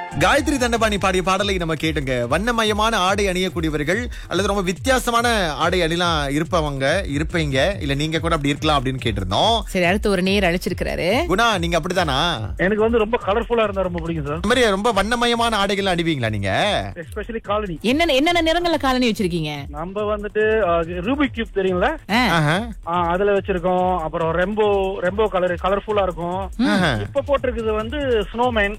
காயத்ரி தண்டபாணி பாடிய பாடலை நம்ம கேட்டுங்க. வண்ணமயமான ஆடை அணியக்கூடியவர்கள் அல்லது ரொம்ப வித்தியாசமான ஆடை அணிலாம் இருப்பீங்க இல்ல நீங்க கூட அப்படி இருக்கலாம் அப்படின்னு கேட்டிருந்தோம். சரி, அடுத்து ஒரு நேர் அழைச்சிருக்கிறாரு. குணா, நீங்க அப்படித்தானா? எனக்கு வந்து ரொம்ப கலர்ஃபுல்லா இருந்தா ரொம்ப பிடிக்கும் சார். இந்த மாதிரி ரொம்ப வண்ணமயமான ஆடைகள் அணிவீங்களா நீங்க? Especially colony. என்னென்ன நிறங்கள்ல காலனி வச்சிருக்கீங்க? நம்ம வந்துட்டு ரூபிக் கியூப் தெரியுங்களா? ஆஹா. அதுல வச்சிருக்கோம். அப்புறம் ரெம்போ கலர்ஃபுல்லா இருக்கும். இப்ப போட்டிருக்குது வந்து ஸ்னோமேன்.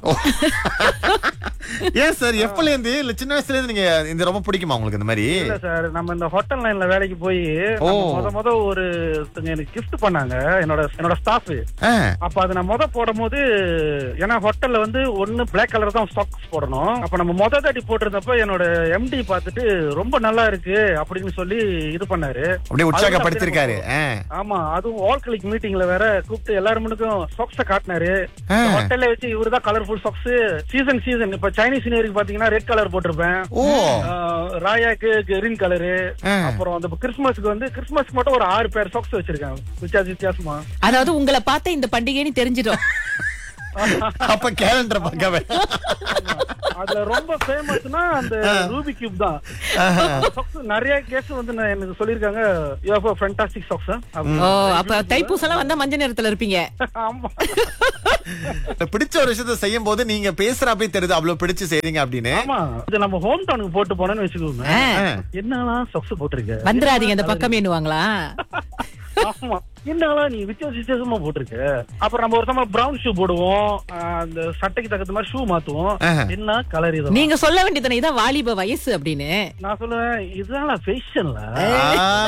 ஏன் சார், எப்பல இருந்து இல்ல சின்ன வயசுல இருந்து நீங்க இந்த ரொம்ப பிடிக்குமா உங்களுக்கு இந்த மாதிரி? இல்ல சார், நம்ம இந்த ஹோட்டல் லைன்ல வேலைக்கு போய் முத ஒரு எனக்கு கிஃப்ட் பண்ணாங்க என்னோட ஸ்டாஃப். அப்ப அது நான் போடும் போது, ஏன்னா ஹோட்டல்ல வந்து ஒண்ணு பிளாக் கலர் தான் சாக்ஸ் போடணும். அப்ப நம்ம தாட்டி போட்டிருந்தப்ப என்னோட எம்டி பார்த்துட்டு ரொம்ப நல்லா இருக்கு அப்படின்னு சொல்லி இது பண்ணாரு. அப்படியே உற்சாகப்படுத்திருக்காரு. ஆமா, அதுவும் ஆல் கிளிக் மீட்டிங்ல வேற கூப்பிட்டு எல்லாருக்கும் சாக்ஸ காட்டினாரு. ஹோட்டல்ல வச்சு இவருதான் கலர்ஃபுல் சாக்ஸ். சீசன் இப்ப சைனீஸ் நியூருக்கு பாத்தீங்கன்னா ரெட் கலர் போட்டிருப்பேன். ராயாக்கு கிரீன் கலரு. அப்புறம் அந்த கிறிஸ்துமஸ்க்கு மட்டும் ஒரு 6 பேர் சாக்ஸ் வச்சிருக்கேன் வித்தியாசமா. அதாவது உங்களை பார்த்த இந்த பண்டிகைன்னு தெரிஞ்சிடும். அப்ப கேலண்டர் பார்க்கவே. அதுல ரொம்ப ஃபேமஸ்னா அந்த ரூபி கியூப் தான். நிறைய கேஸ் வந்து எனக்கு சொல்லிருக்காங்க, you have a fantastic socks. அப்ப தைப்பூசலாம் வந்தா மஞ்சள் நிறத்துல இருப்பீங்க. ஆமா. பிடிச்ச ஒரு விஷயத்தை செய்யும் போது நீங்க பேசுறப்பே தெரியுது அவ்வளவு பிடிச்சு செய்றீங்க அப்படின்னு. ஆமா, இது நம்ம ஹோம் டவுனுக்கு போட்டு போனோம்னு வச்சுக்கோங்க, என்னலாம் சாக்ஸ் போட்டிருக்க, வந்துராதீங்க அந்த பக்கம் என்னுவாங்களா? ஆமா, என்னங்களா நீ வித்தியாசமா போட்டிருக்க. அப்புறம் நம்ம ஒரு பிரவுன் ஷூ போடுவோம், அந்த சட்டைக்கு தகுந்த மாதிரி ஷூ மாத்துவோம். என்ன கலர் இது? நீங்க சொல்ல வேண்டியதானே இதான் வாலிப வயசு அப்படின்னு. நான் சொல்லுவேன், இதெல்லாம் ஃபேஷன்ல.